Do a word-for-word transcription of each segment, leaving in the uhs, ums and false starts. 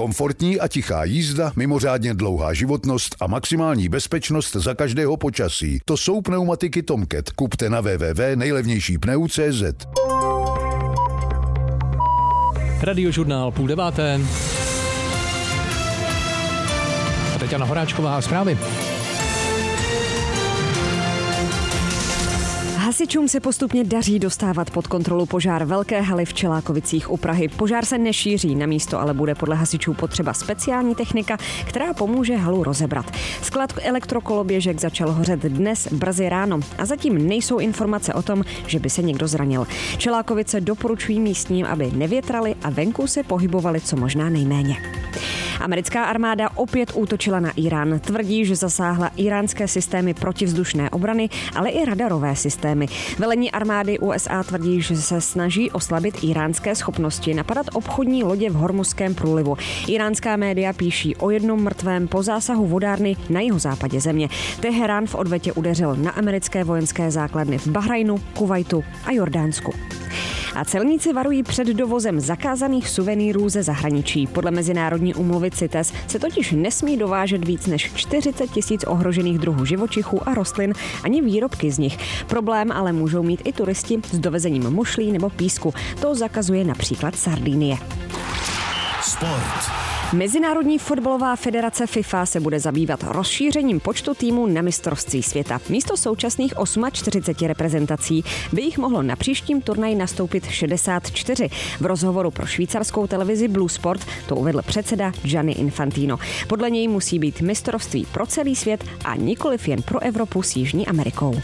Komfortní a tichá jízda, mimořádně dlouhá životnost a maximální bezpečnost za každého počasí. To jsou pneumatiky Tomcat. Kupte na w w w tečka nejlevnější pneu tečka cé zet. Radiožurnál půl deváté. A teď Jana Horáčková a zprávy. Hasičům se postupně daří dostávat pod kontrolu požár velké haly v Čelákovicích u Prahy. Požár se nešíří, na místo ale bude podle hasičů potřeba speciální technika, která pomůže halu rozebrat. Sklad elektrokoloběžek začal hořet dnes brzy ráno a zatím nejsou informace o tom, že by se někdo zranil. Čelákovice doporučují místním, aby nevětrali a venku se pohybovali co možná nejméně. Americká armáda opět útočila na Irán. Tvrdí, že zasáhla iránské systémy protivzdušné obrany, ale i radarové systémy. Velení armády U S A tvrdí, že se snaží oslabit iránské schopnosti napadat obchodní lodě v Hormuzském průlivu. Iránská média píší o jednom mrtvém po zásahu vodárny na jihozápadě země. Teherán v odvetě udeřil na americké vojenské základny v Bahrajnu, Kuvajtu a Jordánsku. A celníci varují před dovozem zakázaných suvenýrů ze zahraničí. Podle mezinárodní úmluvy CITES se totiž nesmí dovážet víc než čtyřicet tisíc ohrožených druhů živočichů a rostlin, ani výrobky z nich. Problém ale můžou mít i turisti s dovezením mušlí nebo písku. To zakazuje například Sardinie. Sport. Mezinárodní fotbalová federace FIFA se bude zabývat rozšířením počtu týmů na mistrovství světa. Místo současných čtyřiceti osmi reprezentací by jich mohlo na příštím turnaji nastoupit šedesát čtyři. V rozhovoru pro švýcarskou televizi Blue Sport to uvedl předseda Gianni Infantino. Podle něj musí být mistrovství pro celý svět a nikoliv jen pro Evropu s Jižní Amerikou.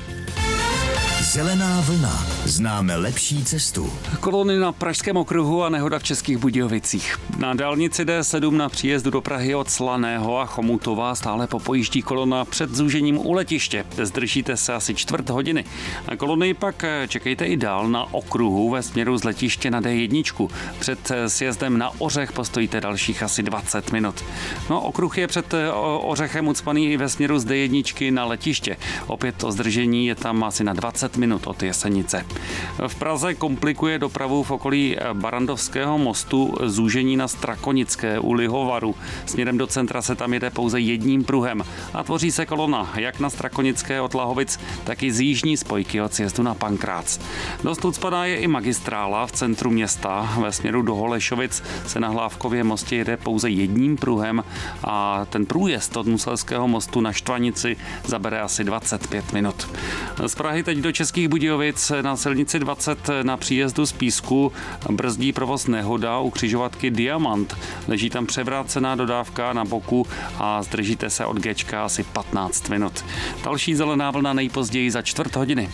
Zelená vlna. Známe lepší cestu. Kolony na Pražském okruhu a nehoda v Českých Budějovicích. Na dálnici D sedm na příjezdu do Prahy od Slaného a Chomutova stále popojíždí kolona před zúžením u letiště. Zdržíte se asi čtvrt hodiny. A kolony pak čekejte i dál na okruhu ve směru z letiště na D jedna. Před sjezdem na Ořech postojíte dalších asi dvacet minut. No, okruh je před Ořechem ucpaný i ve směru z D jedna na letiště. Opět to zdržení je tam asi na dvacet minut od Jesenice. V Praze komplikuje dopravu v okolí Barandovského mostu zúžení na Strakonické u Lihovaru. Směrem do centra se tam jede pouze jedním pruhem a tvoří se kolona jak na Strakonické od Lahovic, tak i z jižní spojky od sjezdu na Pankrác. Dost ucpaná je i magistrála v centru města. Ve směru do Holešovic se na Hlávkově mostě jede pouze jedním pruhem a ten průjezd od Muselského mostu na Štvanici zabere asi dvacet pět minut. Z Prahy teď do Českých Budějovic na silnici dvacet na příjezdu z Písku brzdí provoz nehoda u křižovatky Diamant. Leží tam převrácená dodávka na boku a zdržíte se od Gčka asi patnáct minut. Další zelená vlna nejpozději za čtvrt hodiny.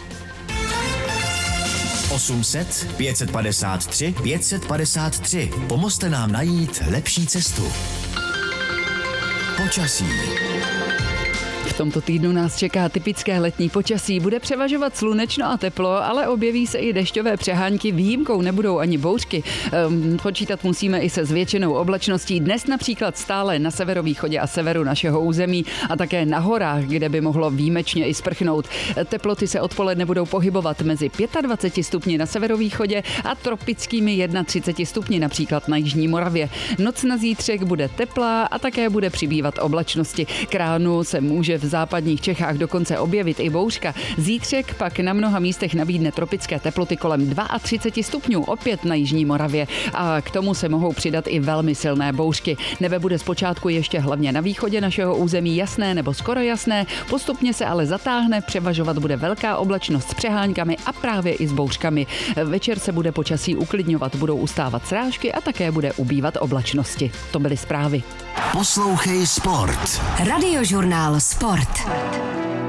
osm set pět set padesát tři pět set padesát tři. Pomozte nám najít lepší cestu. Počasí. V tomto týdnu nás čeká typické letní počasí. Bude převažovat slunečno a teplo, ale objeví se i dešťové přehánky. Výjimkou nebudou ani bouřky. Ehm, počítat musíme i se zvětšenou oblačností. Dnes například stále na severovýchodě a severu našeho území a také na horách, kde by mohlo výjimečně i sprchnout. Teploty se odpoledne budou pohybovat mezi dvaceti pěti stupni na severovýchodě a tropickými třiceti jedné stupni například na jižní Moravě. Noc na zítřek bude teplá a také bude přibývat oblačnosti. K ránu se může v západních Čechách dokonce objevit i bouřka. Zítřek pak na mnoha místech nabídne tropické teploty kolem třiceti dvou stupňů, opět na jižní Moravě. A k tomu se mohou přidat i velmi silné bouřky. Nebe bude zpočátku ještě hlavně na východě našeho území jasné nebo skoro jasné, postupně se ale zatáhne, převažovat bude velká oblačnost s přeháňkami a právě i s bouřkami. Večer se bude počasí uklidňovat, budou ustávat srážky a také bude ubývat oblačnosti. To byly zprávy. Poslouchej Sport. Radiožurnál Sport.